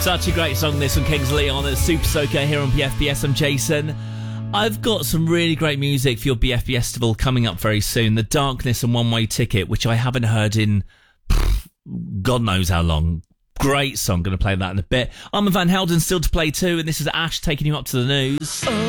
Such a great song, this one, Kingsley on Super Soaker here on BFBS. I'm Jason. I've got some really great music for your BF Festival coming up very soon. The Darkness and One Way Ticket, which I haven't heard in God knows how long. Great song, going to play that in a bit. Armand Van Helden still to play too, and this is Ash taking you up to the news.